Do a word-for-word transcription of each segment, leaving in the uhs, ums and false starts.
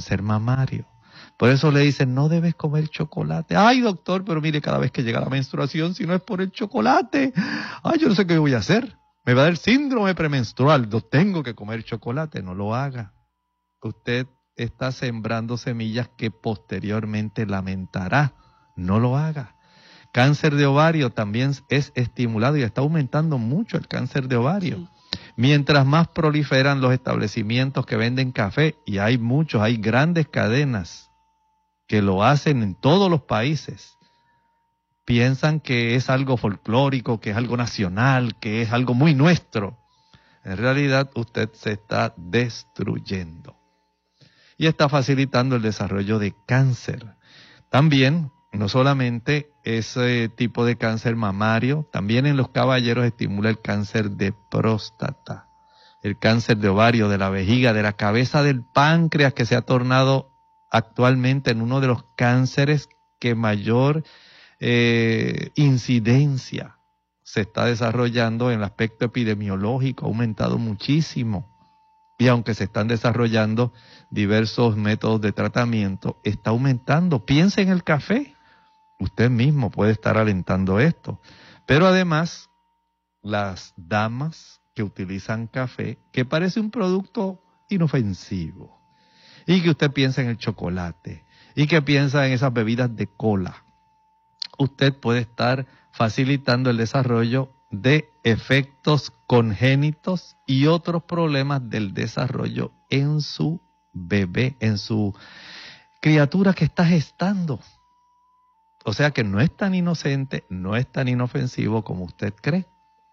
cáncer mamario. Por eso le dicen, no debes comer chocolate. Ay, doctor, pero mire, cada vez que llega la menstruación, si no es por el chocolate, ay, yo no sé qué voy a hacer. Me va a dar síndrome premenstrual, yo tengo que comer chocolate. No lo haga. Usted está sembrando semillas que posteriormente lamentará. No lo haga. Cáncer de ovario también es estimulado y está aumentando mucho el cáncer de ovario. Sí. Mientras más proliferan los establecimientos que venden café, y hay muchos, hay grandes cadenas que lo hacen en todos los países, piensan que es algo folclórico, que es algo nacional, que es algo muy nuestro. En realidad usted se está destruyendo y está facilitando el desarrollo de cáncer. También, no solamente ese tipo de cáncer mamario, también en los caballeros estimula el cáncer de próstata, el cáncer de ovario, de la vejiga, de la cabeza, del páncreas, que se ha tornado actualmente en uno de los cánceres que mayor eh, incidencia se está desarrollando en el aspecto epidemiológico, ha aumentado muchísimo. Y aunque se están desarrollando diversos métodos de tratamiento, está aumentando. Piense en el café. Usted mismo puede estar alentando esto. Pero además, las damas que utilizan café, que parece un producto inofensivo, y que usted piensa en el chocolate, y que piensa en esas bebidas de cola, usted puede estar facilitando el desarrollo de efectos congénitos y otros problemas del desarrollo en su bebé, en su criatura que está gestando. O sea que no es tan inocente, no es tan inofensivo como usted cree.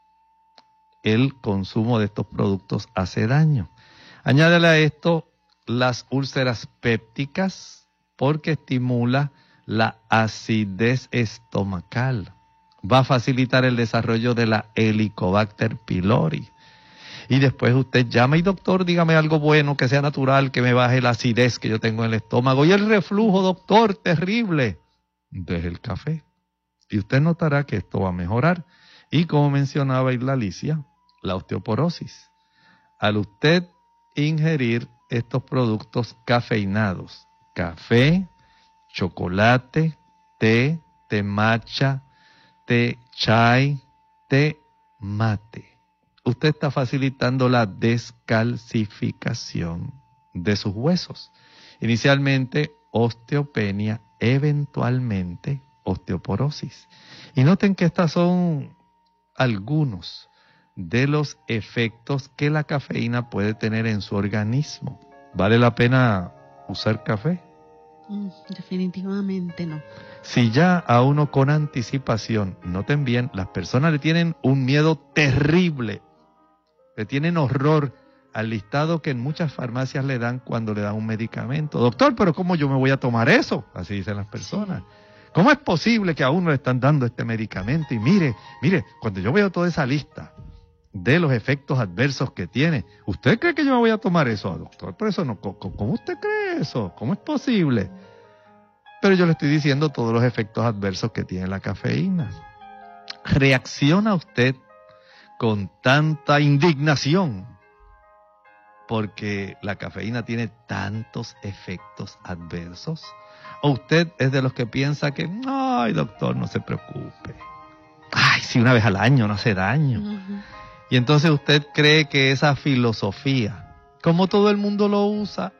El consumo de estos productos hace daño. Añádele a esto las úlceras pépticas, porque estimula la acidez estomacal. Va a facilitar el desarrollo de la Helicobacter pylori. Y después usted llama y doctor, dígame algo bueno, que sea natural, que me baje la acidez que yo tengo en el estómago. Y el reflujo, doctor, terrible. Deje el café. Y usted notará que esto va a mejorar. Y como mencionaba Isla Alicia, la osteoporosis. Al usted ingerir estos productos cafeinados, café, chocolate, té, té matcha, té chai, té mate, usted está facilitando la descalcificación de sus huesos. Inicialmente osteopenia, eventualmente osteoporosis. Y noten que estos son algunos de los efectos que la cafeína puede tener en su organismo. ¿Vale la pena usar café? Mm, definitivamente no. Si ya a uno con anticipación, noten bien, las personas le tienen un miedo terrible, le tienen horror al listado que en muchas farmacias le dan cuando le dan un medicamento. Doctor, pero ¿cómo yo me voy a tomar eso? Así dicen las personas. Sí. ¿Cómo es posible que a uno le están dando este medicamento? Y mire, mire, cuando yo veo toda esa lista de los efectos adversos que tiene, ¿usted cree que yo me voy a tomar eso, doctor? Pero eso no, ¿cómo usted cree eso? ¿Cómo es posible? Pero yo le estoy diciendo todos los efectos adversos que tiene la cafeína. ¿Reacciona usted con tanta indignación porque la cafeína tiene tantos efectos adversos? ¿O usted es de los que piensa que, ay, doctor, no se preocupe, ay, si una vez al año no hace daño? Uh-huh. Y entonces usted cree que esa filosofía, como todo el mundo lo usa,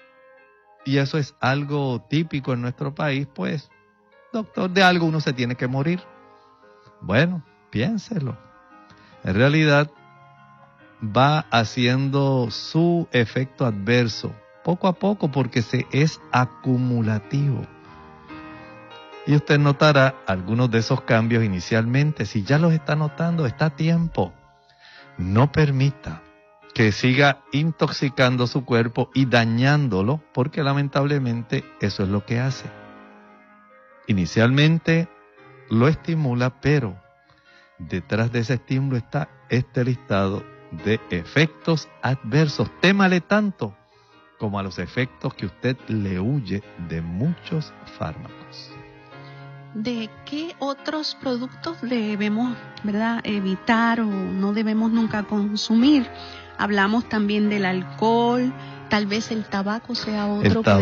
y eso es algo típico en nuestro país, pues, doctor, de algo uno se tiene que morir. Bueno, piénselo. En realidad, va haciendo su efecto adverso poco a poco porque se es acumulativo. Y usted notará algunos de esos cambios inicialmente. Si ya los está notando, está a tiempo. No permita que siga intoxicando su cuerpo y dañándolo, porque lamentablemente eso es lo que hace. Inicialmente lo estimula, pero detrás de ese estímulo está este listado de efectos adversos. Témale tanto como a los efectos que usted le huye de muchos fármacos. ¿De qué otros productos debemos, verdad, evitar o no debemos nunca consumir? Hablamos también del alcohol, tal vez el tabaco sea otro. El tabaco